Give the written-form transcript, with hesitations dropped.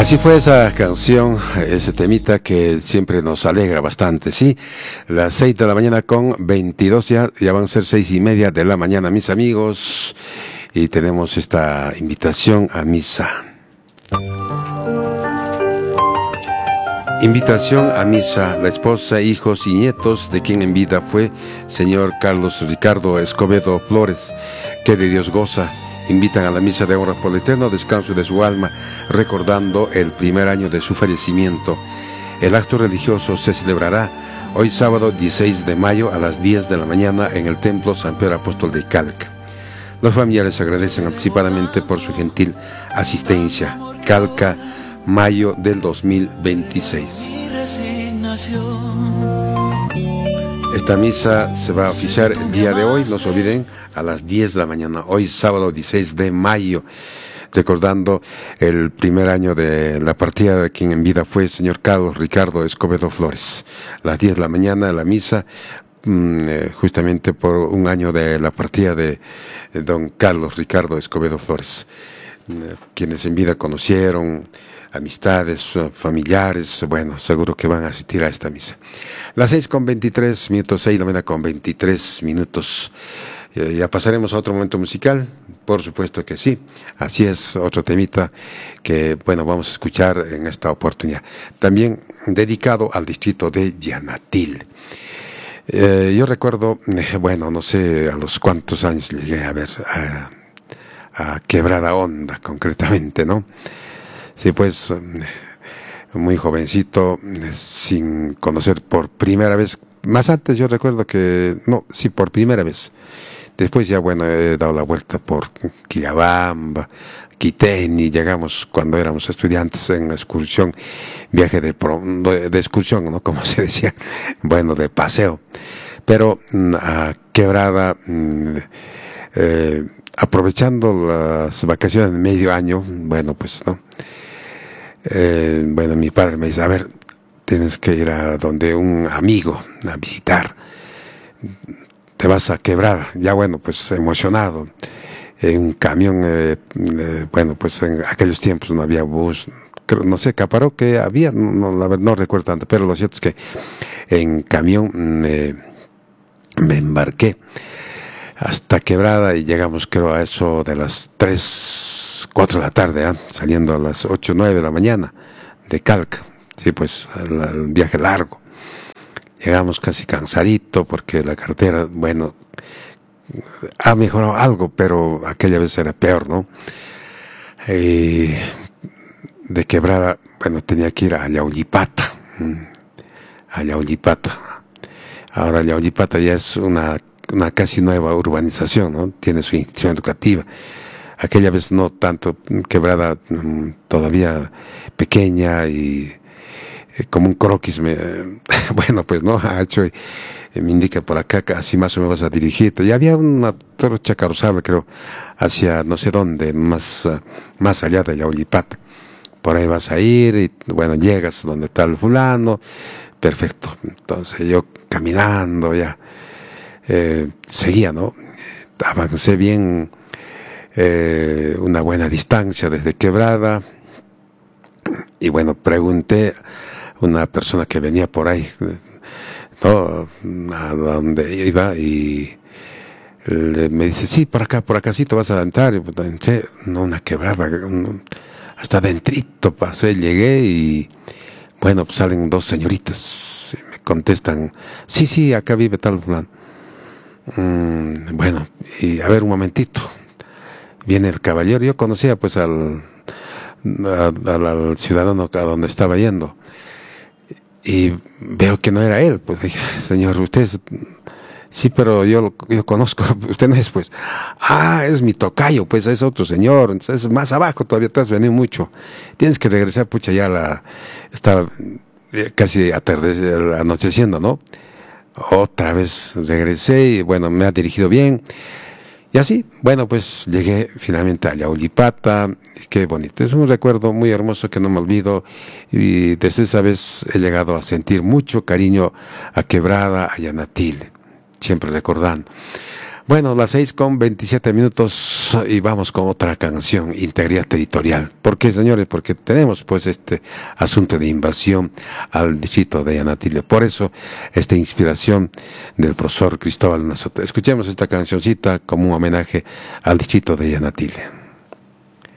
Así fue esa canción, ese temita que siempre nos alegra bastante, ¿sí? Las 6 de la mañana con 22, ya van a ser 6:30 de la mañana, mis amigos, y tenemos esta invitación a misa. Invitación a misa, la esposa, hijos y nietos de quien en vida fue señor Carlos Ricardo Escobedo Flores, que de Dios goza, invitan a la misa de honra por el eterno descanso de su alma, recordando el primer año de su fallecimiento. El acto religioso se celebrará hoy sábado 16 de mayo a las 10 de la mañana en el Templo San Pedro Apóstol de Calca. Los familiares agradecen anticipadamente por su gentil asistencia. Calca, mayo del 2026. Esta misa se va a oficiar el día de hoy, no se olviden, a las 10 de la mañana, hoy sábado 16 de mayo, recordando el primer año de la partida de quien en vida fue el señor Carlos Ricardo Escobedo Flores. A las 10 de la mañana la misa, justamente por un año de la partida de don Carlos Ricardo Escobedo Flores. Quienes en vida conocieron, amistades, familiares, bueno, seguro que van a asistir a esta misa. Las 6:23, 6 de la mañana con 23 minutos. Ya pasaremos a otro momento musical, por supuesto que sí. Así es, otro temita que, bueno, vamos a escuchar en esta oportunidad. También dedicado al distrito de Yanatil. Yo recuerdo, bueno, no sé a los cuántos años llegué a ver a Quebrada Honda, concretamente, ¿no? Sí, pues, muy jovencito, sin conocer por primera vez. Más antes yo recuerdo que, no, sí, por primera vez. Después ya, bueno, he dado la vuelta por Quillabamba, Quiteni, llegamos cuando éramos estudiantes en excursión, viaje de excursión, ¿no? Como se decía, bueno, de paseo. Pero a Quebrada, aprovechando las vacaciones de medio año, bueno, pues, ¿no? Bueno, mi padre me dice, a ver, tienes que ir a donde un amigo a visitar, te vas a Quebrada. Ya, bueno, pues emocionado, en un camión, bueno, pues en aquellos tiempos no había bus, no sé, Caparó que había, no, la verdad no recuerdo tanto, pero lo cierto es que en camión me embarqué hasta Quebrada y llegamos, creo, a eso de las 3, 4 de la tarde, saliendo a las 8, 9 de la mañana de Calca. Sí, pues el viaje largo. Llegamos casi cansadito porque la carretera, bueno, ha mejorado algo, pero aquella vez era peor, ¿no? De Quebrada, bueno, tenía que ir a Yauyipata. A Yauyipata. Ahora Yauyipata ya es una casi nueva urbanización, ¿no? Tiene su institución educativa. Aquella vez no tanto, Quebrada todavía pequeña y como un croquis, bueno, pues no, ha hecho, me indica por acá, así más o menos vas a dirigirte. Y había una trocha carrozable, creo, hacia no sé dónde, más allá de Yauyipata. Por ahí vas a ir y, bueno, llegas donde está el fulano, perfecto. Entonces yo caminando ya, seguía, ¿no? Avancé bien, una buena distancia desde Quebrada. Y bueno, pregunté a una persona que venía por ahí, ¿no? A donde iba, y me dice, sí, por acá sí te vas a adentrar. Entré, no, una Quebrada, hasta dentrito pasé, llegué y bueno, pues salen dos señoritas, me contestan, sí, acá vive tal plan. Bueno, y a ver un momentito, viene el caballero. Yo conocía pues al ciudadano a donde estaba yendo y veo que no era él. Pues dije, señor, usted es... Sí, pero yo conozco, usted no es, pues. Es mi tocayo, pues es otro señor. Entonces más abajo todavía te has venido mucho, tienes que regresar, pucha, ya está casi anocheciendo, ¿no? Otra vez regresé y bueno, me ha dirigido bien. Y así, bueno, pues llegué finalmente a Yauyipata. Qué bonito, es un recuerdo muy hermoso que no me olvido. Y desde esa vez he llegado a sentir mucho cariño a Quebrada, a Yanatil, siempre recordando. Bueno, las 6:27 y vamos con otra canción, Integridad Territorial. ¿Por qué, señores? Porque tenemos pues este asunto de invasión al distrito de Yanatilio. Por eso, esta inspiración del profesor Cristóbal Nazote. Escuchemos esta cancioncita como un homenaje al distrito de Yanatilio.